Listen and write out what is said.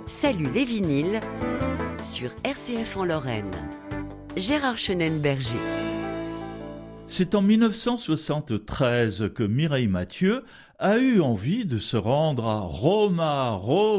Salut les vinyles sur RCF en Lorraine. Gérard Chenenberger. C'est en 1973 que Mireille Mathieu a eu envie de se rendre à Roma.